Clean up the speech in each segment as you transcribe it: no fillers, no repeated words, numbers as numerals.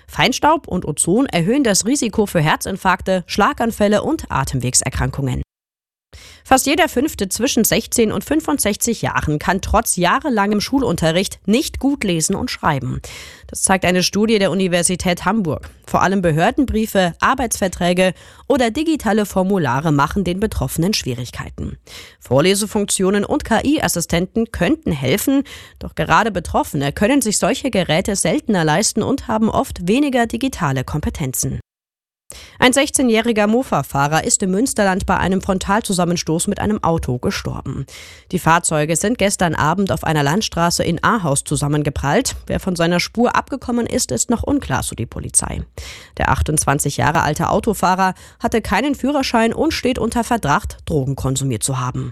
Feinstaub und Ozon erhöhen das Risiko für Herzinfarkte, Schlaganfälle und Atemwegserkrankungen. Fast jeder Fünfte zwischen 16 und 65 Jahren kann trotz jahrelangem Schulunterricht nicht gut lesen und schreiben. Das zeigt eine Studie der Universität Hamburg. Vor allem Behördenbriefe, Arbeitsverträge oder digitale Formulare machen den Betroffenen Schwierigkeiten. Vorlesefunktionen und KI-Assistenten könnten helfen, doch gerade Betroffene können sich solche Geräte seltener leisten und haben oft weniger digitale Kompetenzen. Ein 16-jähriger Mofa-Fahrer ist im Münsterland bei einem Frontalzusammenstoß mit einem Auto gestorben. Die Fahrzeuge sind gestern Abend auf einer Landstraße in Ahaus zusammengeprallt. Wer von seiner Spur abgekommen ist, ist noch unklar, so die Polizei. Der 28 Jahre alte Autofahrer hatte keinen Führerschein und steht unter Verdacht, Drogen konsumiert zu haben.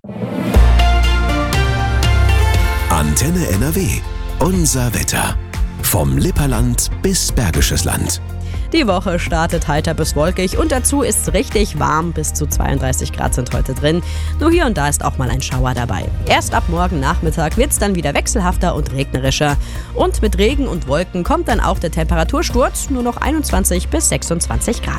Antenne NRW. Unser Wetter. Vom Lipperland bis Bergisches Land. Die Woche startet heiter bis wolkig und dazu ist es richtig warm. Bis zu 32 Grad sind heute drin. Nur hier und da ist auch mal ein Schauer dabei. Erst ab morgen Nachmittag wird es dann wieder wechselhafter und regnerischer. Und mit Regen und Wolken kommt dann auch der Temperatursturz, nur noch 21 bis 26 Grad.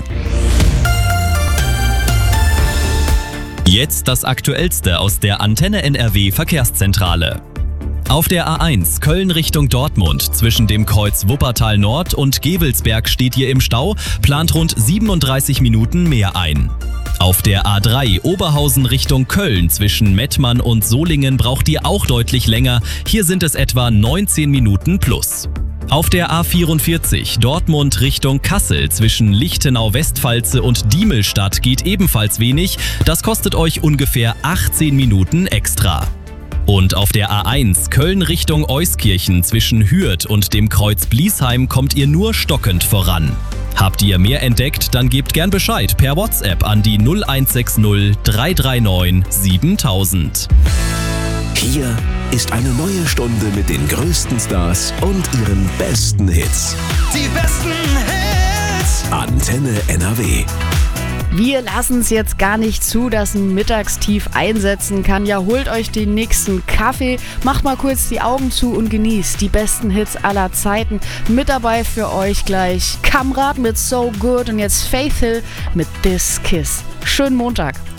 Jetzt das Aktuellste aus der Antenne NRW Verkehrszentrale. Auf der A1 Köln Richtung Dortmund zwischen dem Kreuz Wuppertal Nord und Gevelsberg steht ihr im Stau, plant rund 37 Minuten mehr ein. Auf der A3 Oberhausen Richtung Köln zwischen Mettmann und Solingen braucht ihr auch deutlich länger, hier sind es etwa 19 Minuten plus. Auf der A44 Dortmund Richtung Kassel zwischen Lichtenau-Westpfalze und Diemelstadt geht ebenfalls wenig, das kostet euch ungefähr 18 Minuten extra. Und auf der A1 Köln Richtung Euskirchen zwischen Hürth und dem Kreuz Bliesheim kommt ihr nur stockend voran. Habt ihr mehr entdeckt, dann gebt gern Bescheid per WhatsApp an die 0160 339 7000. Hier ist eine neue Stunde mit den größten Stars und ihren besten Hits. Die besten Hits. Antenne NRW. Wir lassen es jetzt gar nicht zu, dass ein Mittagstief einsetzen kann. Ja, holt euch den nächsten Kaffee, macht mal kurz die Augen zu und genießt die besten Hits aller Zeiten. Mit dabei für euch gleich Kamrat mit So Good und jetzt Faith Hill mit This Kiss. Schönen Montag.